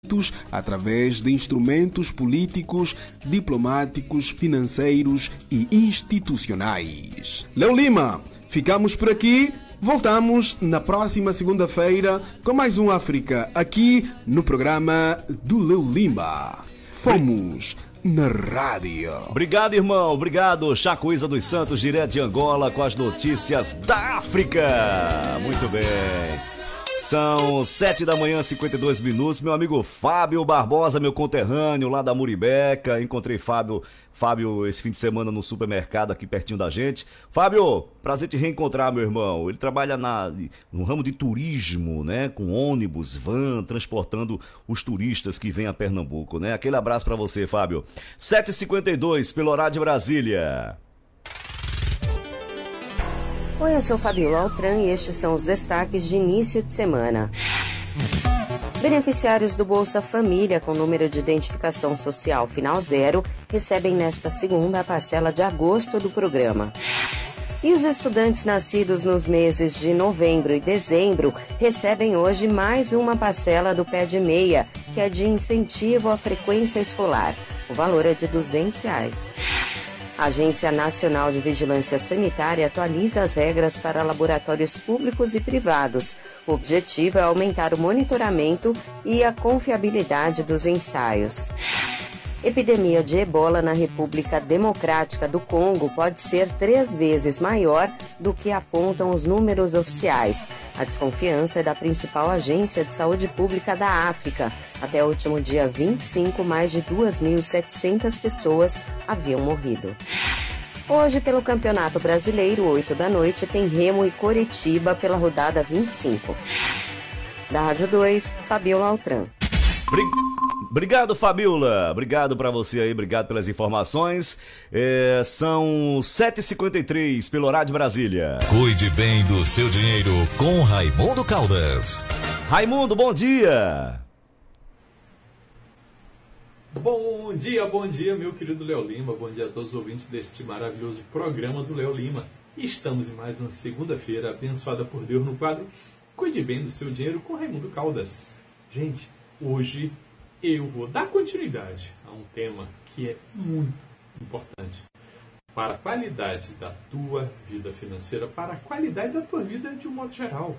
através de instrumentos políticos, diplomáticos, financeiros e institucionais. Léo Lima, ficamos por aqui. Voltamos na próxima segunda-feira com mais um África, aqui no programa do Léo Lima. Fomos na rádio. Obrigado, irmão. Obrigado, Chacoísa dos Santos, direto de Angola, com as notícias da África. Muito bem. São 7 da manhã, 52 minutos. Meu amigo Fábio Barbosa, meu conterrâneo lá da Muribeca. Encontrei Fábio esse fim de semana no supermercado aqui pertinho da gente. Fábio, prazer te reencontrar, meu irmão. Ele trabalha no ramo de turismo, né? Com ônibus, van, transportando os turistas que vêm a Pernambuco, né? Aquele abraço pra você, Fábio. 7h52, pelo horário de Brasília. Oi, eu sou Fabiola Altran e estes são os destaques de início de semana. Beneficiários do Bolsa Família com número de identificação social final 0 recebem nesta segunda a parcela de agosto do programa. E os estudantes nascidos nos meses de novembro e dezembro recebem hoje mais uma parcela do PED Meia, que é de incentivo à frequência escolar. O valor é de R$ 200. A Agência Nacional de Vigilância Sanitária atualiza as regras para laboratórios públicos e privados. O objetivo é aumentar o monitoramento e a confiabilidade dos ensaios. Epidemia de ebola na República Democrática do Congo pode ser 3 vezes maior do que apontam os números oficiais. A desconfiança é da principal agência de saúde pública da África. Até o último dia 25, mais de 2.700 pessoas haviam morrido. Hoje, pelo Campeonato Brasileiro, 8 da noite, tem Remo e Coritiba pela rodada 25. Da Rádio 2, Fabiola Altran. Obrigado, Fabiola. Obrigado pra você aí, obrigado pelas informações. São 7h53 pelo horário de Brasília. Cuide bem do seu dinheiro com Raimundo Caldas. Raimundo, bom dia. Bom dia, meu querido Léo Lima. Bom dia a todos os ouvintes deste maravilhoso programa do Léo Lima. Estamos em mais uma segunda-feira abençoada por Deus no quadro Cuide bem do seu dinheiro com Raimundo Caldas. Gente, hoje eu vou dar continuidade a um tema que é muito importante para a qualidade da tua vida financeira, para a qualidade da tua vida de um modo geral.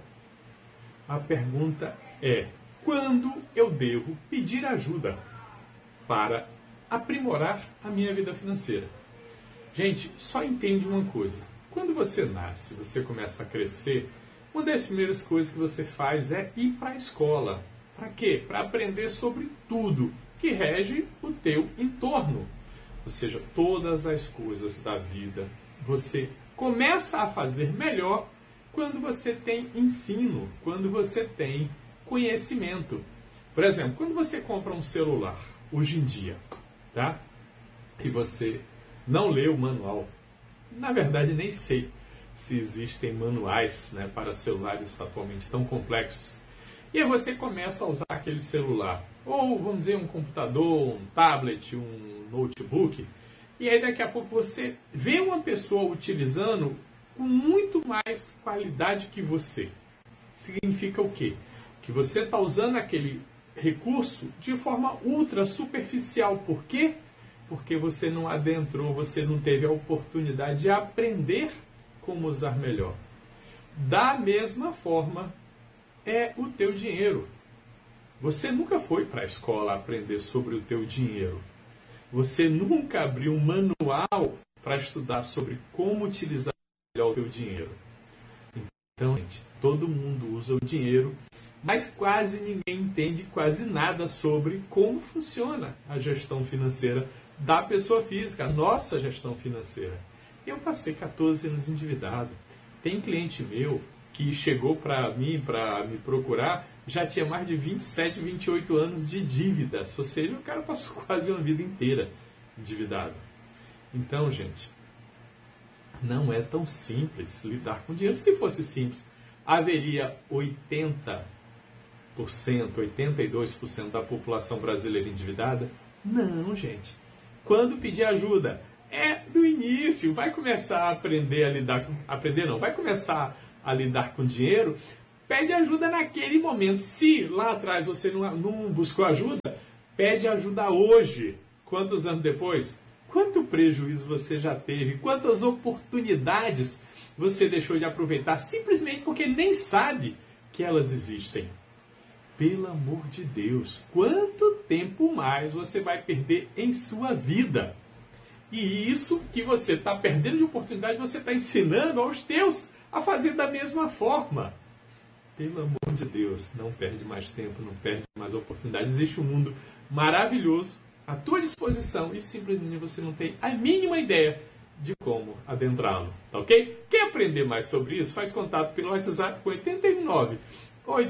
A pergunta é: quando eu devo pedir ajuda para aprimorar a minha vida financeira? Gente, só entende uma coisa. Quando você nasce, você começa a crescer, uma das primeiras coisas que você faz é ir para a escola. Para quê? Para aprender sobre tudo que rege o teu entorno. Ou seja, todas as coisas da vida você começa a fazer melhor quando você tem ensino, quando você tem conhecimento. Por exemplo, quando você compra um celular, hoje em dia, tá? E você não lê o manual. Na verdade, nem sei se existem manuais, né, para celulares atualmente tão complexos. E aí você começa a usar aquele celular, ou vamos dizer um computador, um tablet, um notebook, e aí daqui a pouco você vê uma pessoa utilizando com muito mais qualidade que você. Significa o quê? Que você está usando aquele recurso de forma ultra superficial. Por quê? Porque você não adentrou, você não teve a oportunidade de aprender como usar melhor. Da mesma forma, é o teu dinheiro. Você nunca foi para a escola aprender sobre o teu dinheiro. Você nunca abriu um manual para estudar sobre como utilizar melhor o teu dinheiro. Então, gente, todo mundo usa o dinheiro, mas quase ninguém entende quase nada sobre como funciona a gestão financeira da pessoa física, a nossa gestão financeira. Eu passei 14 anos endividado. Tem cliente meu que chegou para mim, para me procurar, já tinha mais de 27, 28 anos de dívidas. Ou seja, o cara passou quase uma vida inteira endividado. Então, gente, não é tão simples lidar com dinheiro. Se fosse simples, haveria 80%, 82% da população brasileira endividada? Não, gente. Quando pedir ajuda? É do início. Vai começar a aprender a lidar com... Aprender não, vai começar a lidar com dinheiro pede ajuda naquele momento. Se lá atrás você não buscou ajuda, pede ajuda hoje. Quantos anos depois? Quanto prejuízo você já teve? Quantas oportunidades você deixou de aproveitar simplesmente porque nem sabe que elas existem? Pelo amor de Deus, quanto tempo mais você vai perder em sua vida? E isso que você está perdendo de oportunidade, você está ensinando aos teus a fazer da mesma forma. Pelo amor de Deus, não perde mais tempo, não perde mais oportunidade. Existe um mundo maravilhoso à tua disposição e simplesmente você não tem a mínima ideia de como adentrá-lo, tá ok? Quer aprender mais sobre isso? Faz contato pelo WhatsApp com 89